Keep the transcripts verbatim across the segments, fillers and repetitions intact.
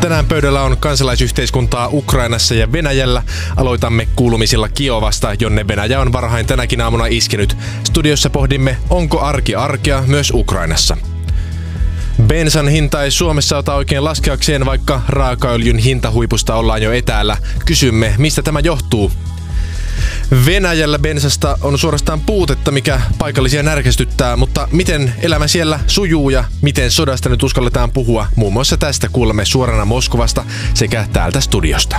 Tänään pöydällä on kansalaisyhteiskuntaa Ukrainassa ja Venäjällä. Aloitamme kuulumisilla Kiovasta, jonne Venäjä on varhain tänäkin aamuna iskenyt. Studiossa pohdimme, onko arki arkea myös Ukrainassa. Bensan hinta ei Suomessa ota oikein laskeakseen, vaikka raakaöljyn hintahuipusta ollaan jo etäällä. Kysymme, mistä tämä johtuu. Venäjällä bensasta on suorastaan puutetta, mikä paikallisia närkästyttää, mutta miten elämä siellä sujuu ja miten sodasta nyt uskalletaan puhua, muun muassa tästä kuulemme suorana Moskovasta sekä täältä studiosta.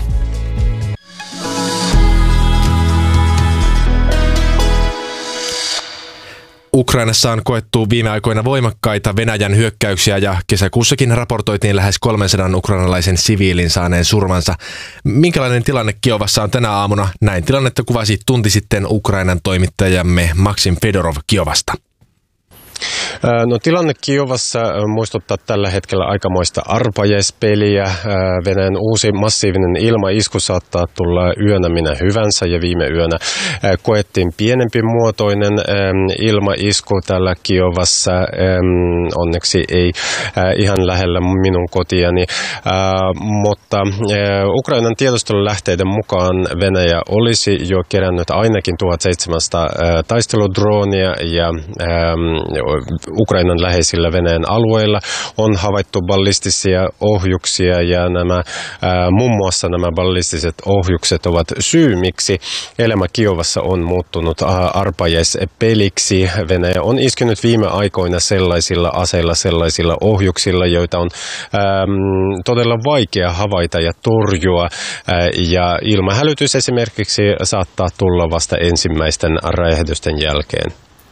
Ukrainassa on koettu viime aikoina voimakkaita Venäjän hyökkäyksiä ja kesäkuussakin raportoitiin lähes kolmensadan ukrainalaisen siviilin saaneen surmansa. Minkälainen tilanne Kiovassa on tänä aamuna? Näin tilannetta kuvasi tunti sitten Ukrainan toimittajamme Maksim Fedorov Kiovasta. No, tilanne Kiovassa muistuttaa tällä hetkellä aikamoista arpajaispeliä. Venäjän uusi massiivinen ilmaisku saattaa tulla yönä minä hyvänsä ja viime yönä koettiin pienempi muotoinen ilmaisku täällä Kiovassa. Onneksi ei ihan lähellä minun kotiani, mutta Ukrainan tiedustelulähteiden mukaan Venäjä olisi jo kerännyt ainakin tuhatseitsemänsataa taisteludroonia ja Ukrainan läheisillä Venäjän alueilla on havaittu ballistisia ohjuksia ja nämä, ää, muun muassa nämä ballistiset ohjukset ovat syy, miksi elämä Kiovassa on muuttunut ää, arpajaispeliksi. Venäjä on iskenyt viime aikoina sellaisilla aseilla, sellaisilla ohjuksilla, joita on ää, todella vaikea havaita ja torjua ää, ja ilmahälytys esimerkiksi saattaa tulla vasta ensimmäisten räjähdysten jälkeen.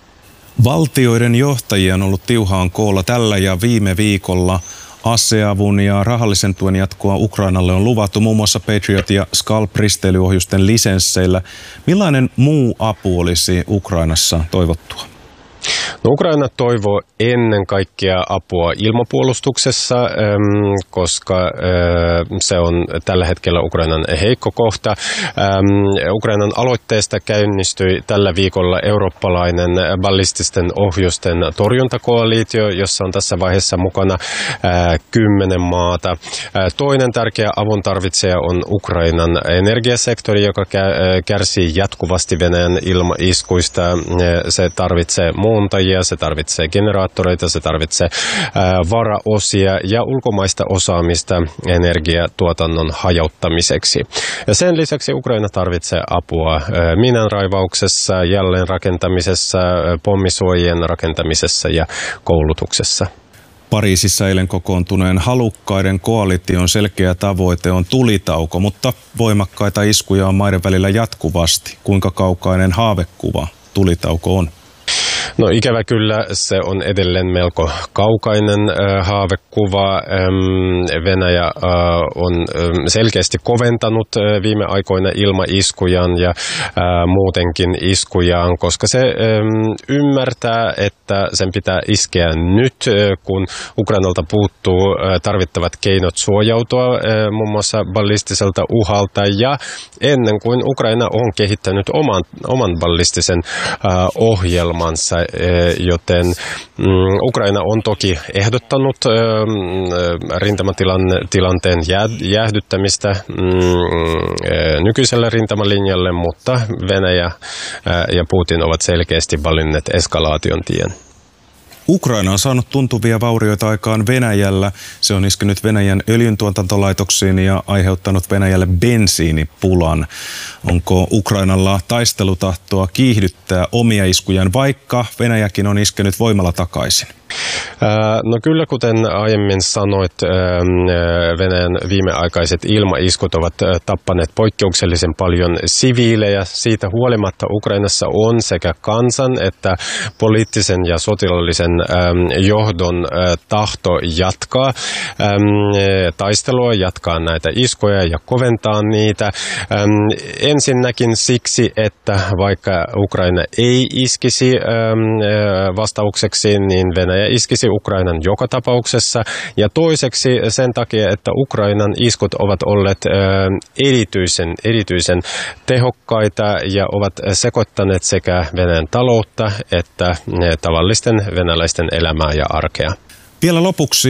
Valtioiden johtajia on ollut tiuhaan koolla tällä ja viime viikolla. Aseavun ja rahallisen tuen jatkoa Ukrainalle on luvattu muun muassa Patriot- ja Scalp-risteilyohjusten lisensseillä. Millainen muu apu olisi Ukrainassa toivottua? No, Ukraina toivoo ennen kaikkea apua ilmapuolustuksessa, koska se on tällä hetkellä Ukrainan heikko kohta. Ukrainan aloitteesta käynnistyi tällä viikolla eurooppalainen ballististen ohjusten torjuntakoalitio, jossa on tässä vaiheessa mukana kymmenen maata. Toinen tärkeä avun tarvitsija on Ukrainan energiasektori, joka kärsii jatkuvasti Venäjän ilmaiskuista. Se tarvitsee muuntajia, se tarvitsee generaattoreita, se tarvitsee ää, varaosia ja ulkomaista osaamista energiatuotannon hajauttamiseksi. Ja sen lisäksi Ukraina tarvitsee apua ää, miinanraivauksessa, jälleenrakentamisessa, pommisuojien rakentamisessa ja koulutuksessa. Pariisissa eilen kokoontuneen halukkaiden koalition selkeä tavoite on tulitauko, mutta voimakkaita iskuja on maiden välillä jatkuvasti. Kuinka kaukainen haavekuva tulitauko on? No, ikävä kyllä se on edelleen melko kaukainen äh, haavekuva. Ähm, Venäjä äh, on ähm, selkeästi koventanut äh, viime aikoina ilmaiskujaan ja äh, muutenkin iskujaan, koska se ähm, ymmärtää, että sen pitää iskeä nyt, äh, kun Ukrainalta puuttuu äh, tarvittavat keinot suojautua äh, muun muassa ballistiselta uhalta ja ennen kuin Ukraina on kehittänyt oman, oman ballistisen äh, ohjelmansa. Joten mm, Ukraina on toki ehdottanut ö, rintamatilanteen jäähdyttämistä mm, nykyiselle rintamalinjalle, mutta Venäjä ja Putin ovat selkeästi valinneet eskalaation tien. Ukraina on saanut tuntuvia vaurioita aikaan Venäjällä. Se on iskenyt Venäjän öljyntuotantolaitoksiin ja aiheuttanut Venäjälle bensiinipulan. Onko Ukrainalla taistelutahtoa kiihdyttää omia iskujaan, vaikka Venäjäkin on iskenyt voimalla takaisin? No kyllä, kuten aiemmin sanoit, Venäjän viimeaikaiset ilmaiskut ovat tappaneet poikkeuksellisen paljon siviilejä. Siitä huolimatta Ukrainassa on sekä kansan että poliittisen ja sotilaallisen johdon tahto jatkaa taistelua, jatkaa näitä iskuja ja koventaa niitä. Ensinnäkin siksi, että vaikka Ukraina ei iskisi vastaukseksi, niin Venäjä iskisi Ukrainan joka tapauksessa, ja toiseksi sen takia, että Ukrainan iskut ovat olleet erityisen, erityisen tehokkaita ja ovat sekoittaneet sekä Venäjän taloutta että tavallisten venäläisten elämää ja arkea. Vielä lopuksi,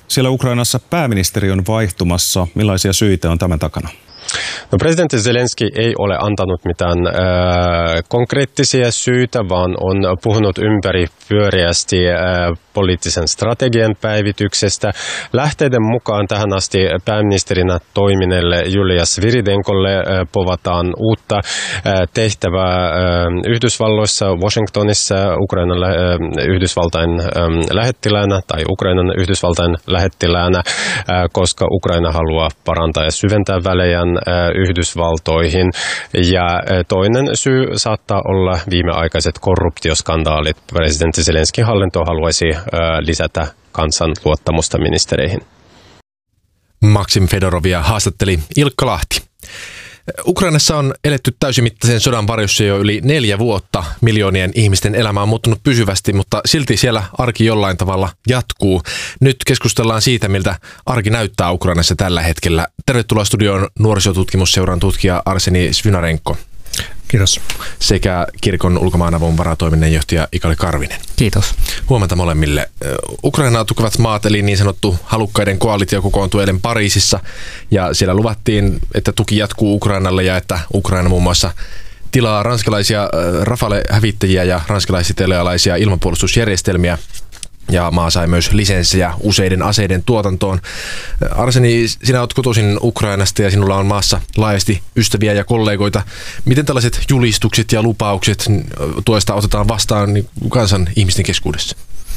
Siellä Ukrainassa pääministeri on vaihtumassa. Millaisia syitä on tämän takana? No, presidentti Zelenski ei ole antanut mitään äh, konkreettisia syitä, vaan on puhunut ympäri pyöreästi äh, poliittisen strategian päivityksestä. Lähteiden mukaan tähän asti pääministerinä toimineelle Julia Sviridenkolle äh, povataan uutta äh, tehtävää äh, Yhdysvalloissa, Washingtonissa, Ukrainan äh, Yhdysvaltain äh, lähettiläänä tai Ukrainan Yhdysvaltain lähettiläänä, äh, koska Ukraina haluaa parantaa ja syventää välejään Yhdysvaltoihin. Ja toinen syy saattaa olla viimeaikaiset korruptioskandaalit. Presidentti Zelenskin hallinto haluaisi lisätä kansan luottamusta ministereihin. Maksim Fedorovia haastatteli Ilkka Lahti. Ukrainassa on eletty täysimittaisen sodan varjossa jo yli neljä vuotta. Miljoonien ihmisten elämä on muuttunut pysyvästi, mutta silti siellä arki jollain tavalla jatkuu. Nyt keskustellaan siitä, miltä arki näyttää Ukrainassa tällä hetkellä. Tervetuloa studioon nuorisotutkimusseuran tutkija Arseni Svynarenko. Kiitos. Sekä kirkon ulkomaanavun varatoiminnanjohtaja Ikali Karvinen. Kiitos. Huomenta molemmille. Ukrainaa tukevat maat, eli niin sanottu halukkaiden koalitio kokoontui eilen Pariisissa, ja siellä luvattiin, että tuki jatkuu Ukrainalle ja että Ukraina muun muassa tilaa ranskalaisia Rafale-hävittäjiä ja ranskalaisitalialaisia ilmapuolustusjärjestelmiä. Ja maa sai myös lisenssejä useiden aseiden tuotantoon. Arseni, sinä olet kotoisin Ukrainasta ja sinulla on maassa laajasti ystäviä ja kollegoita. Miten tällaiset julistukset ja lupaukset tuesta otetaan vastaan kansan ihmisten keskuudessa?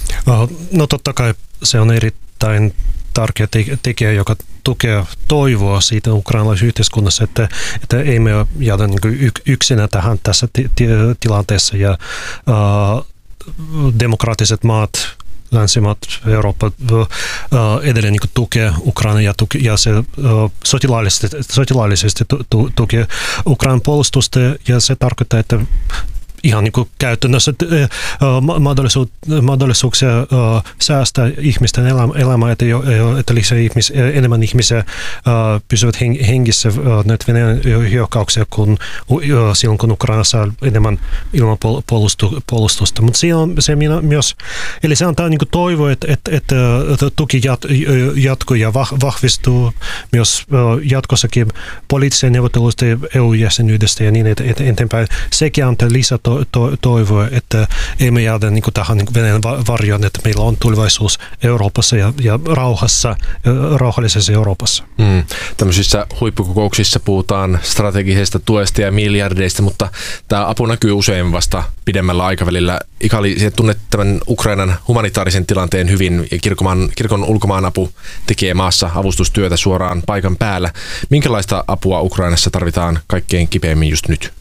No totta kai se on erittäin tärkeä tekijä, joka tukee toivoa siitä ukrainalaisessa yhteiskunnassa, että, että ei me jäädä niin yksinä tähän tässä tilanteessa. Ja uh, demokraattiset maat, länsimaat, Eurooppa uh, edelleen niin tukee Ukraina ja, tuki, ja se uh, sotilaallisesti, sotilaallisesti tu, tu, tukee Ukrainan puolustusta, ja se tarkoittaa, että ihan niin kuin käytännössä uh, mahdollisuus, mahdollisuuksia uh, säästää ihmisten elämää, elämää että, että lisää ihmis, enemmän ihmisiä uh, pysyvät hengissä uh, näitä Venäjän hyökkäyksiä kuin uh, silloin, kun Ukraina saa enemmän ilmapuolustusta. Mutta siinä on se myös, eli se antaa niin kuin toivo, että, että, että tuki jat, jatkuu ja vahvistuu myös uh, jatkossakin poliittisen neuvotteluista ja E U-jäsenyydestä ja niin eteenpäin. Sekin antaa lisää To, to, toivoa, että ei me jäädä niin tähän niin Venäjän varjoon, että meillä on tulevaisuus Euroopassa ja, ja rauhassa, rauhallisessa Euroopassa. Mm. Tämmöisissä huippukokouksissa puhutaan strategisesta tuesta ja miljardeista, mutta tämä apu näkyy usein vasta pidemmällä aikavälillä. Ikali, sinä tunnet tämän Ukrainan humanitaarisen tilanteen hyvin, ja kirkon, kirkon ulkomaanapu tekee maassa avustustyötä suoraan paikan päällä. Minkälaista apua Ukrainassa tarvitaan kaikkein kipeimmin just nyt?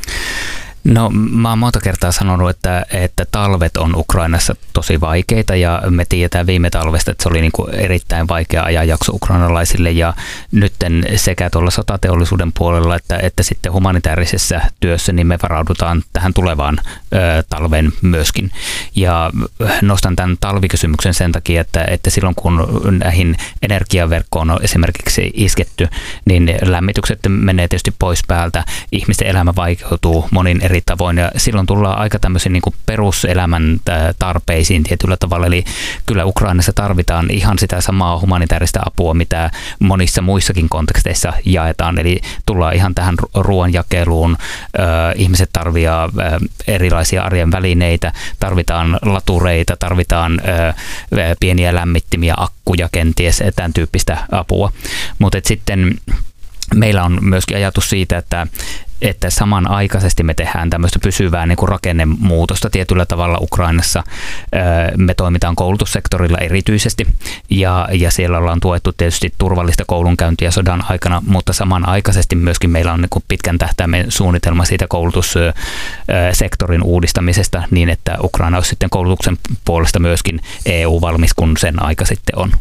No, mä oon monta kertaa sanonut, että, että talvet on Ukrainassa tosi vaikeita, ja me tiedetään viime talvesta, että se oli niin kuin erittäin vaikea ajanjakso ukrainalaisille, ja nytten sekä tuolla sotateollisuuden puolella että, että sitten humanitaarisessa työssä niin me varaudutaan tähän tulevaan ö, talven myöskin. Ja nostan tämän talvikysymyksen sen takia, että, että silloin kun näihin energiaverkkoon on esimerkiksi isketty, niin lämmitykset menee tietysti pois päältä, ihmisten elämä vaikeutuu monin eri tavoin, ja silloin tullaan aika tämmöisiin niin kuin peruselämän tarpeisiin tietyllä tavalla, eli kyllä Ukrainassa tarvitaan ihan sitä samaa humanitaarista apua, mitä monissa muissakin konteksteissa jaetaan, eli tullaan ihan tähän ruoanjakeluun, ihmiset tarvitsevat erilaisia arjen välineitä, tarvitaan latureita, tarvitaan pieniä lämmittimiä, akkuja kenties, tämän tyyppistä apua, mutta sitten meillä on myöskin ajatus siitä, että että samanaikaisesti me tehdään tämmöistä pysyvää niin kuin rakennemuutosta tietyllä tavalla Ukrainassa. Me toimitaan koulutussektorilla erityisesti, ja, ja siellä ollaan tuettu tietysti turvallista koulunkäyntiä sodan aikana, mutta samanaikaisesti myöskin meillä on niin kuin pitkän tähtäimen suunnitelma siitä koulutussektorin uudistamisesta niin, että Ukraina olisi sitten koulutuksen puolesta myöskin E U-valmis, kun sen aika sitten on.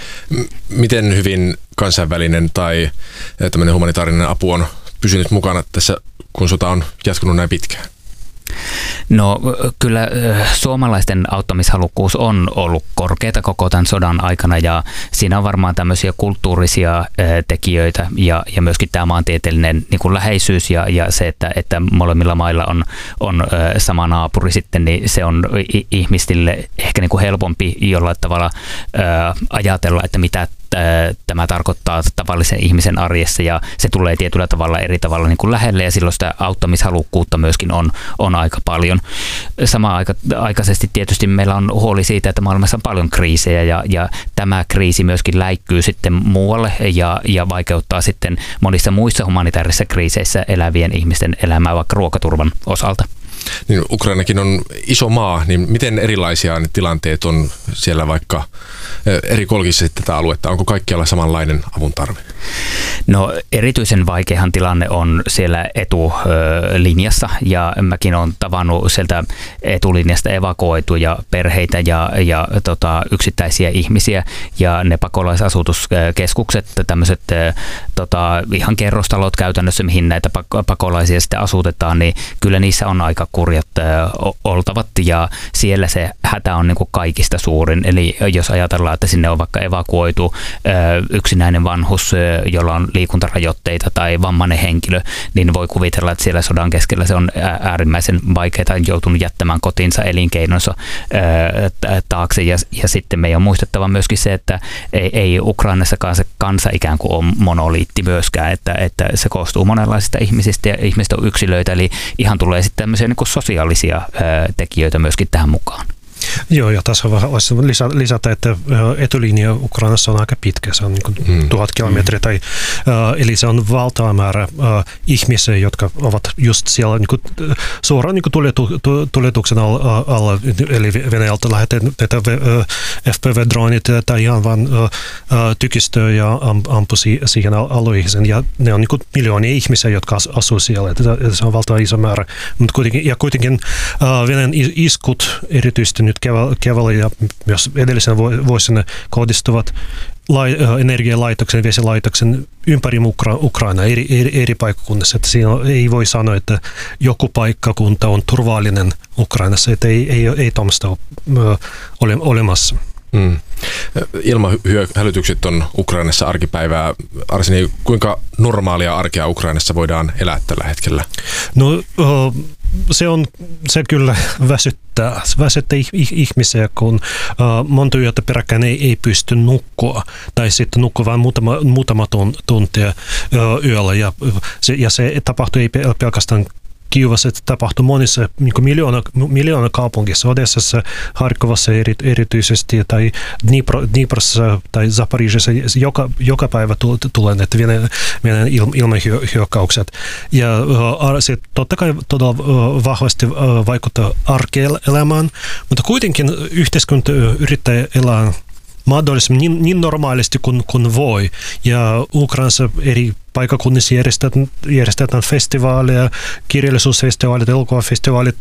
Miten hyvin kansainvälinen tai tämmöinen humanitaarinen apu on pysynyt mukana tässä, kun sota on jatkunut näin pitkään? No kyllä suomalaisten auttamishalukkuus on ollut korkeata koko tämän sodan aikana ja siinä on varmaan tämmöisiä kulttuurisia tekijöitä ja, ja myöskin tämä maantieteellinen niin kuin läheisyys ja, ja se, että, että molemmilla mailla on, on sama naapuri sitten, niin se on ihmisille ehkä niin kuin helpompi jollain tavalla ää, ajatella, että mitä tämä tarkoittaa tavallisen ihmisen arjessa ja se tulee tietyllä tavalla eri tavalla niin kuin lähelle ja silloin sitä auttamishalukkuutta myöskin on, on aika paljon. Samaan aika, aikaisesti tietysti meillä on huoli siitä, että maailmassa on paljon kriisejä ja, ja tämä kriisi myöskin läikkyy sitten muualle ja, ja vaikeuttaa sitten monissa muissa humanitaarisissa kriiseissä elävien ihmisten elämää vaikka ruokaturvan osalta. Niin Ukrainakin on iso maa, niin miten erilaisia ne tilanteet on siellä vaikka eri kolkissa tätä aluetta? Onko kaikkialla samanlainen avun tarve? No erityisen vaikeahan tilanne on siellä etulinjassa ja mäkin olen tavannut sieltä etulinjasta evakuoituja perheitä ja, ja tota, yksittäisiä ihmisiä ja ne pakolaisasutuskeskukset, tämmöiset tota, ihan kerrostalot käytännössä, mihin näitä pakolaisia sitten asutetaan, niin kyllä niissä on aika kurjat oltavat ja siellä se hätä on niin kuin kaikista suurin. Eli jos ajatellaan, että sinne on vaikka evakuoitu yksinäinen vanhus, jolla on liikuntarajoitteita tai vammainen henkilö, niin voi kuvitella, että siellä sodan keskellä se on äärimmäisen vaikeaa, joutunut jättämään kotinsa, elinkeinonsa taakse. Ja, ja sitten meidän on muistettava myöskin se, että ei, ei Ukrainassakaan se kansa ikään kuin ole monoliitti myöskään, että, että se koostuu monenlaisista ihmisistä ja ihmiset on yksilöitä, eli ihan tulee sitten tämmöisiä niin kuin sosiaalisia ää, tekijöitä myöskin tähän mukaan. Joo, ja tässä voisi lisätä, että etulinja Ukrainassa on aika pitkä, se on niin kuin mm. tuhat kilometriä, tai, uh, eli se on valtava määrä uh, ihmisiä, jotka ovat just siellä niin kuin, suoraan niin kuin tuljetu, tuljetuksen alla, alla, eli Venäjältä lähetetään uh, F P V-droonit tai ihan vaan uh, uh, tykistöä ja am, ampui siihen alueeseen, ja ne on niin kuin miljoonia ihmisiä, jotka asuu siellä, että se on valtava iso määrä, mutta kuitenkin, ja kuitenkin uh, Venäjän iskut erityisesti nyt keväällä ja myös edellisenä vuosina kohdistuvat lai, energialaitoksen, vesilaitoksen ympäri Ukra- Ukraina eri, eri, eri paikkakunnissa. Että siinä ei voi sanoa, että joku paikkakunta on turvallinen Ukrainassa, että ei, ei, ei tuommoista ole olemassa. Mm. Ilmahälytykset on Ukrainassa arkipäivää. Arseni, kuinka normaalia arkea Ukrainassa voidaan elää tällä hetkellä? No se on, se kyllä väsyttää, väsyttää ihmisiä, kun monta yötä peräkkäin ei, ei pysty nukkua, tai sitten nukkua vain muutama, muutama tuntia yöllä, ja se, ja se tapahtuu ei pelkästään Kiovassa, että tapahtui monissa niin kuin miljoona, miljoona kaupungissa, Odessassa, Harkovassa eri, erityisesti, tai Dnipro, Dniprossa tai Zaporizhissa, joka, joka päivä tulee näitä Venäjän, Venäjän ilmahyökkäykset. Ja uh, se totta kai todella uh, vahvasti uh, vaikuttaa arkielämään, mutta kuitenkin yhteiskunta yrittää elää mahdollisimman niin, niin normaalisti kuin, kuin voi. Ja Ukrainassa eri paikakunnissa järjestetään, järjestetään festivaaleja, kirjallisuusfestivaalit, elokuvafestivaalit,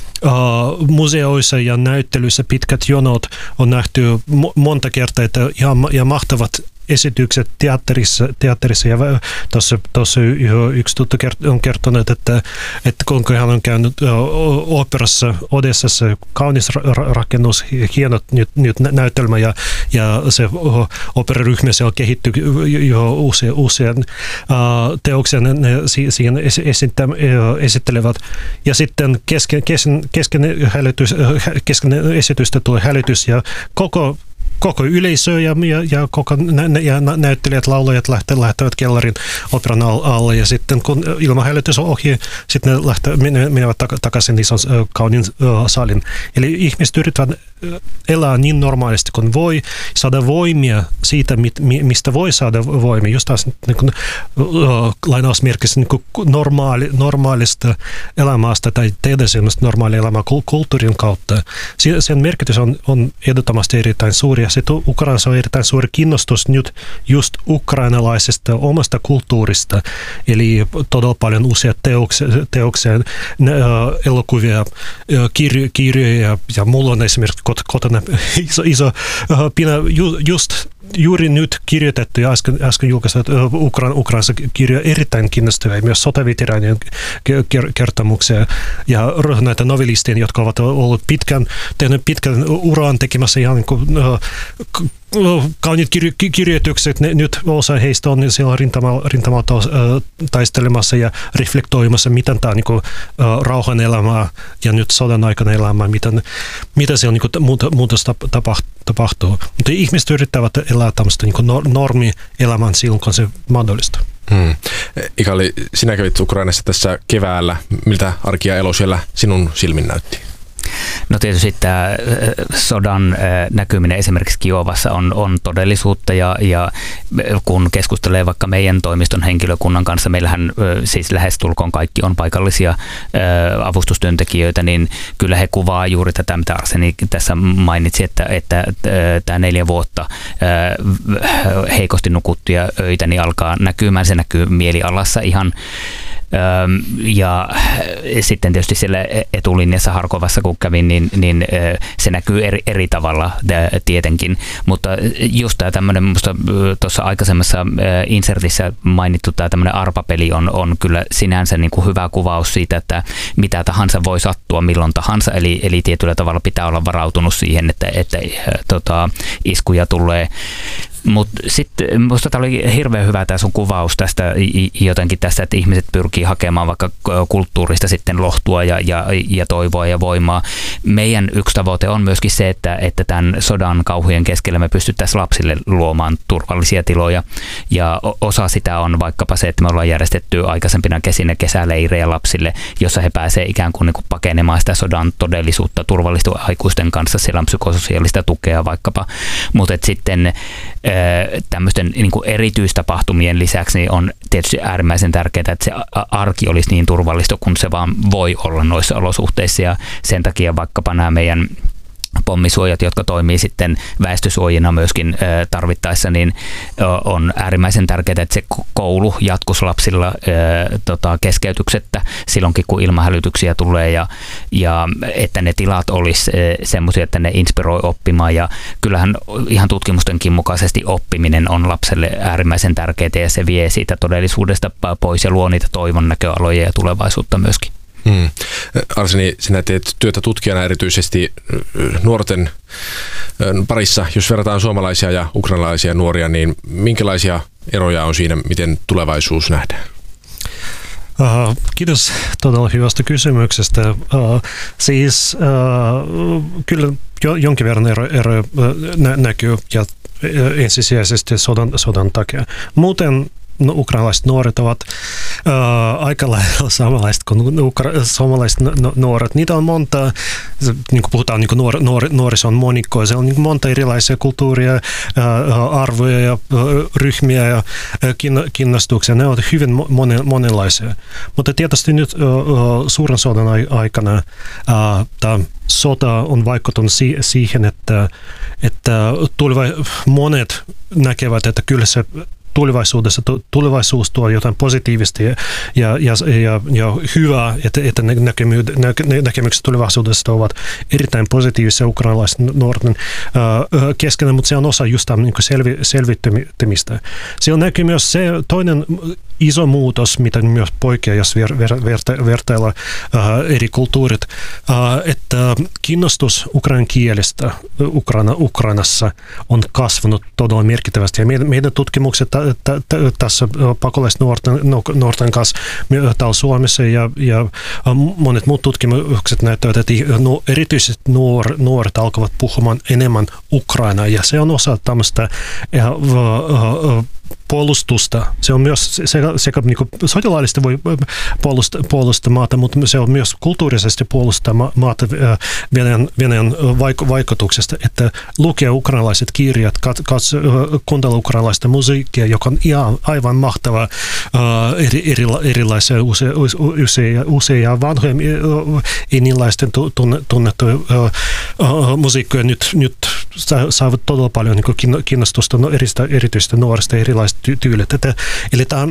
uh, museoissa ja näyttelyissä pitkät jonot on nähty mo- monta kertaa, että ihan, ja mahtavat esitykset teatterissa, teatterissa ja tuossa, tuossa yksi tuttu on kertonut, että, että kun hän on käynyt oopperassa Odessassa, kaunis ra- rakennus, hieno nyt, nyt näytelmä ja, ja se oopperaryhmä siellä kehittyy jo uusia, uusia uh, teoksia, ne, ne siihen esittä, esittelevät. Ja sitten kesken, kesken, kesken, hälytys, kesken esitystä tulee hälytys ja koko Koko yleisö ja, ja, ja, koko nä, ja näyttelijät, laulajat lähtevät, lähtevät kellarin operan alle ja sitten kun ilmahälytys on ohi, sitten ne lähtevät, menevät takaisin ison kauniin salin. Eli ihmiset yrittävät elää niin normaalisti kuin voi, saada voimia siitä, mistä voi saada voimia. Just taas niin kuin, lainausmerkissä niin kuin normaali, normaalista elämästä tai tehdä sellaista normaalia elämää kulttuurin kautta. Sen merkitys on, on ehdottomasti erittäin suuri. Ja sitten Ukrainassa on erittäin suuri kiinnostus nyt just ukrainalaisesta omasta kulttuurista. Eli todella paljon uusia teoksia, teoksia elokuvia, kirjo, kirjoja ja mulla on esimerkiksi kotona iso, iso pina ju, just juuri nyt kirjoitettu ja äsken, äsken julkaistu Ukra- Ukrainassa kirjoja erittäin kiinnostavia, myös sotaveteraanien kertomuksia ja näitä novelistien, jotka ovat olleet pitkän, tehneet pitkän uran tekemässä ihan niin kuin, kauniit kirjo- kirjoitukset. Ne, nyt osa heistä on siellä rintamalla, rintamalla taistelemassa ja reflektoimassa, miten tämä niin kuin, rauhan elämää ja nyt sodan aikana elämää, miten, mitä siellä niin muutos tapahtuu. Mutta ihmiset yrittävät elää tämmöistä niin normielämän silloin, kun se mahdollista. Hmm. Ikali, sinä kävit Ukrainassa tässä keväällä. Miltä arki ja elo siellä sinun silmin näytti? No tietysti tämä sodan näkyminen esimerkiksi Kiovassa on, on todellisuutta ja, ja kun keskustelee vaikka meidän toimiston henkilökunnan kanssa, meillähän siis lähestulkoon kaikki on paikallisia avustustyöntekijöitä, niin kyllä he kuvaa juuri tätä, mitä Arseni tässä mainitsi, että, että tämä neljä vuotta heikosti nukuttuja öitä niin alkaa näkymään, se näkyy mielialassa ihan. Ja sitten tietysti siellä etulinjassa Harkovassa kun kävin, niin, niin se näkyy eri, eri tavalla tietenkin, mutta just tämä tämmöinen, minusta tuossa aikaisemmassa insertissä mainittu tämä tämmöinen arpapeli on, on kyllä sinänsä niin kuin hyvä kuvaus siitä, että mitä tahansa voi sattua milloin tahansa, eli, eli tietyllä tavalla pitää olla varautunut siihen, että, että tota, iskuja tulee. Mutta sitten minusta tämä oli hirveän hyvä tämä sun kuvaus tästä jotenkin tästä, että ihmiset pyrkii hakemaan vaikka kulttuurista sitten lohtua ja, ja, ja toivoa ja voimaa. Meidän yksi tavoite on myöskin se, että, että tämän sodan kauhujen keskellä me pystyttäisiin lapsille luomaan turvallisia tiloja. Ja osa sitä on vaikkapa se, että me ollaan järjestetty aikaisempina kesinä kesäleirejä lapsille, jossa he pääsevät ikään kuin, niin kuin pakenemaan sitä sodan todellisuutta turvallisten aikuisten kanssa. Siellä on psykososiaalista tukea vaikkapa. Mutta sitten tämmöisten niin kuin erityistapahtumien lisäksi niin on tietysti äärimmäisen tärkeää, että se arki olisi niin turvallista, kun se vaan voi olla noissa olosuhteissa, ja sen takia vaikkapa nämä meidän pommisuojat, jotka toimii sitten väestösuojina myöskin tarvittaessa, niin on äärimmäisen tärkeää, että se koulu jatkuisi lapsilla tota, keskeytyksettä silloinkin, kun ilmahälytyksiä tulee, ja, ja että ne tilat olisi semmoisia, että ne inspiroi oppimaan, ja kyllähän ihan tutkimustenkin mukaisesti oppiminen on lapselle äärimmäisen tärkeää, ja se vie siitä todellisuudesta pois ja luo niitä toivon näköaloja ja tulevaisuutta myöskin. Hmm. Arseni, sinä teet työtä tutkijana erityisesti nuorten parissa. Jos verrataan suomalaisia ja ukrainalaisia nuoria, niin minkälaisia eroja on siinä, miten tulevaisuus nähdään? Uh, kiitos todella hyvästä kysymyksestä. Uh, siis uh, kyllä jo, jonkin verran eroja ero, nä, näkyy ja ensisijaisesti sodan, sodan takia. Muuten no, ukrainalaiset nuoret ovat uh, aika lailla samanlaiset kuin ukra- suomalaiset no, nuoret. Niitä on monta, niin kuin puhutaan niin kuin nuor, nuor, nuorison monikkoa, se on niin kuin monta erilaisia kulttuuria, uh, arvoja ja uh, ryhmiä ja uh, kiinnostuksia. Ne ovat hyvin monen, monenlaisia. Mutta tietysti nyt uh, uh, suuren sodan aikana uh, tämä sota on vaikuttanut si- siihen, että, että tuleva, monet näkevät, että kyllä se tulevaisuudessa, tulevaisuus tuo jotain positiivista ja, ja, ja, ja, ja hyvää, että, että ne näkemy, nä, näkemykset tulevaisuudesta ovat erittäin positiivisia ukrainalaisten nuorten äh, keskenään, mutta se on osa just tämän niin selvi, selvittämistä. Siellä näkyy myös se toinen iso muutos, mitä myös poikkeaa, jos ver, ver, ver, vertailla äh, eri kulttuurit, äh, että kiinnostus ukrainan kielestä Ukraina, Ukrainassa on kasvanut todella merkittävästi. Ja meidän, meidän tutkimukset t- t- tässä pakolaisnuorten nuorten kanssa täällä Suomessa ja, ja monet muut tutkimukset näyttävät, että no, erityisesti nuor, nuoret alkavat puhumaan enemmän Ukrainaa, ja se on osa tämmöistä ja, uh, uh, puolustusta. Se on myös sekä, sekä niin kuin sotilaallisesti voi puolustaa, puolustaa maata, mutta se on myös kulttuurisesti puolustaa maata Venäjän, Venäjän vaikutuksesta, että lukea ukrainalaiset kirjat, kuuntella ukrainalaista musiikkia, joka on ihan, aivan mahtavaa, eri, eri, erilaisia useja, useja vanhoja enilaisten tunnettuja musiikkoja nyt, nyt saavat todella paljon niin kiinnostusta no, eristä, erityistä nuorista erilaiset ty- tyylit. Että, eli tämä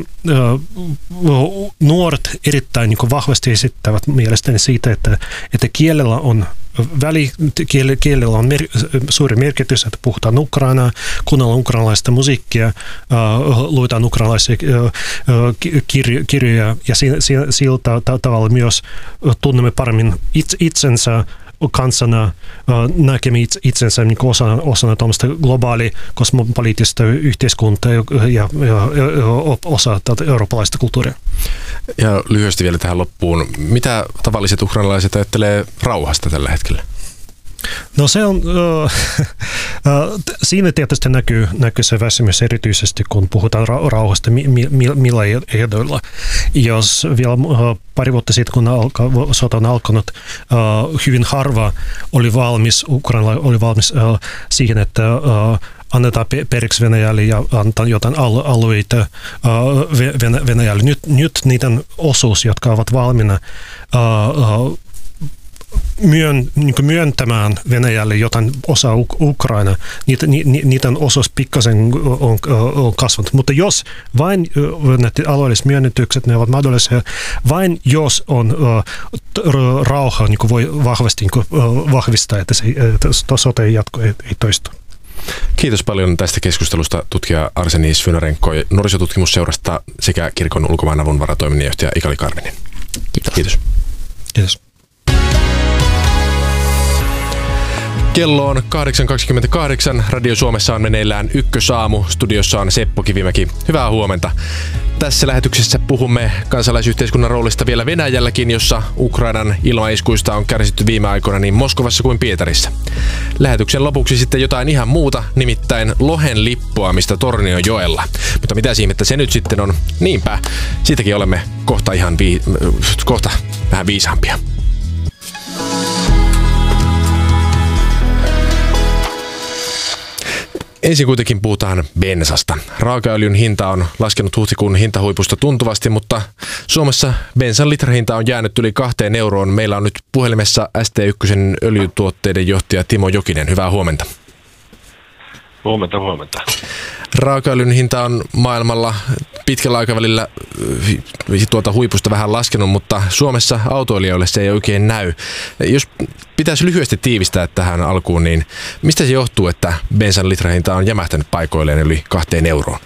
nuoret erittäin niin vahvasti esittävät mielestäni siitä, että, että kielellä on väli, kiele, kielellä on mer, suuri merkitys, että puhutaan ukrainaa, kuunnellaan ukrainalaista musiikkia, uh, luetaan ukrainalaisia uh, kirjo, kirjoja ja si, si, sillä tavalla myös tunnemme paremmin itse, itsensä kansana, uh, näkemme itse, itsensä niin osana, osana tuommoista globaali kosmopoliittista yhteiskuntaa ja, ja, ja osa eurooppalaista kulttuuria. Ja lyhyesti vielä tähän loppuun. Mitä tavalliset ukrainalaiset ajattelee rauhasta tällä hetkellä? No se on, uh, uh, siinä tietysti näkyy, näkyy se väsymys erityisesti, kun puhutaan ra- rauhasta, mi- mi- millä ehdoilla. Jos vielä uh, pari vuotta sitten, kun alka, sota on alkanut, uh, hyvin harva oli valmis, Ukraina oli valmis uh, siihen, että uh, annetaan periksi Venäjälle ja antaa jotain alueita uh, Venäjälle. Nyt, nyt niiden osuus, jotka ovat valmiina uh, uh, Myön, niin myöntämään Venäjälle jotain osa Ukraina, niitä, ni, niiden osuus pikkasen on, on kasvanut. Mutta jos vain näitä alueelliset myönnytykset, ne ovat mahdollisia, vain jos on uh, rauha, niin voi vahvasti niin uh, vahvistaa, että se että sota ei jatko, ei, ei toistu. Kiitos paljon tästä keskustelusta tutkija Arseni Svynarenko nuorisotutkimusseurasta sekä kirkon ulkomaanavun varatoiminnanjohtaja Ikali Karvinen. Kiitos. Kiitos. Kiitos. Kello on kahdeksan kaksikymmentäkahdeksan. Radio Suomessa on meneillään Ykkösaamu. Studiossa on Seppo Kivimäki. Hyvää huomenta. Tässä lähetyksessä puhumme kansalaisyhteiskunnan roolista vielä Venäjälläkin, jossa Ukrainan ilmaiskuista on kärsitty viime aikoina niin Moskovassa kuin Pietarissa. Lähetyksen lopuksi sitten jotain ihan muuta, nimittäin lohen lippuamista Tornionjoella. Mutta mitä ihmettä se nyt sitten on? Niinpä, siitäkin olemme kohta ihan vii- kohta vähän viisaampia. Ensin kuitenkin puhutaan bensasta. Raakaöljyn hinta on laskenut huhtikuun hintahuipusta tuntuvasti, mutta Suomessa bensan litrahinta on jäänyt yli kahteen euroon. Meillä on nyt puhelimessa S T yksi öljytuotteiden johtaja Timo Jokinen. Hyvää huomenta. Huomenta, huomenta. Raakaöljyn hinta on maailmalla pitkällä aikavälillä tuota huipusta vähän laskenut, mutta Suomessa autoilijoille se ei oikein näy. Jos pitäisi lyhyesti tiivistää tähän alkuun, niin mistä se johtuu, että bensan litrahinta on jämähtänyt paikoilleen yli kahteen euroon?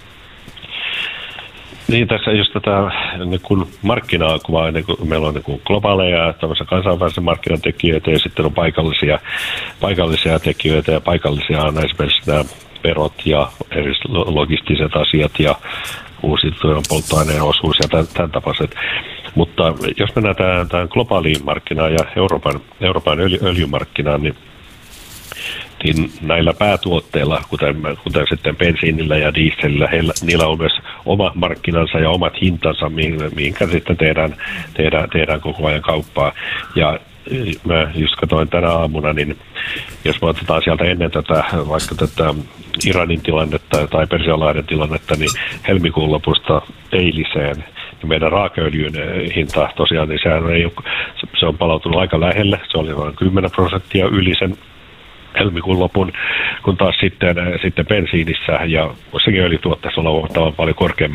Niin, tässä just tätä niin kun markkinaa kuvaa, niin kun meillä on niin kun globaaleja kansainvälisiä markkinatekijöitä ja sitten on paikallisia, paikallisia tekijöitä ja paikallisia on esimerkiksi nämä verot ja eri logistiset asiat ja uusiutuvan polttoaineen osuus ja tämän, tämän tapaiset. Mutta jos mennään tähän, tähän globaaliin markkinaan ja Euroopan, Euroopan öljy, öljymarkkinaan, niin, niin näillä päätuotteilla, kuten, kuten sitten bensiinillä ja dieselillä, heillä, niillä on myös oma markkinansa ja omat hintansa, mihinkä sitten tehdään, tehdään, tehdään koko ajan kauppaa. Ja mä just katsoin tänä aamuna, niin jos me otetaan sieltä ennen tätä, vaikka tätä Iranin tilannetta tai Persianlahden tilannetta, niin helmikuun lopusta eiliseen, niin meidän raakaöljyn hinta tosiaan, niin sehän ei ole, se on palautunut aika lähelle, se oli noin kymmenen prosenttia yli sen helmikuun lopun, kun taas sitten, sitten bensiinissä ja sekin öljytuotteessa on huomattavan paljon korkeammat